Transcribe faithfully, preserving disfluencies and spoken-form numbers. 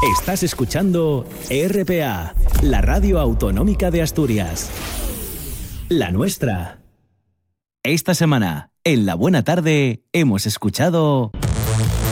Estás escuchando R P A, la radio autonómica de Asturias. La nuestra. Esta semana, en La Buena Tarde, hemos escuchado